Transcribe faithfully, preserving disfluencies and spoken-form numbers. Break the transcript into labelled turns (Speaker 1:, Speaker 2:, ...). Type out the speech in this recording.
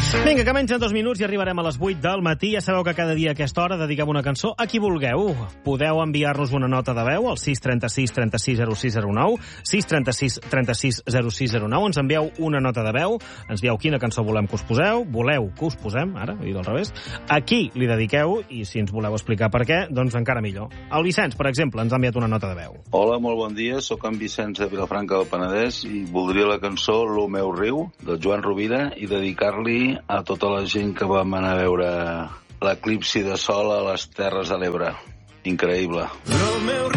Speaker 1: Vinga, que menys en dos minuts i arribarem a les vuit del matí. Ja sabeu que cada dia a aquesta hora dediquem una cançó a qui vulgueu. Podeu enviar-nos una nota de veu al sis trenta sis trenta sis zero sis zero nou, sis trenta sis trenta sis zero sis zero nou. Ens envieu una nota de veu, ens dieu quina cançó volem que us poseu, voleu que us posem, ara, he dit al revés, a qui li dediqueu, i si ens voleu explicar per què, doncs encara millor. El Vicenç, per exemple, ens ha enviat una nota de veu.
Speaker 2: Hola, molt bon dia, sóc en Vicenç de Vilafranca del Penedès i voldria la cançó Lo meu riu, del Joan Rovira, i dedicar-li a tota la gent que vam anar a veure l'eclipsi de sol a les Terres de l'Ebre. Increïble.
Speaker 3: Lo meu